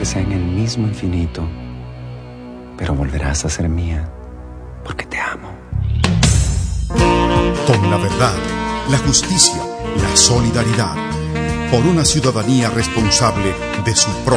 aunque sea en el mismo infinito, pero volverás a ser mía, porque te amo. Con la verdad, la justicia, la solidaridad, por una ciudadanía responsable de su propia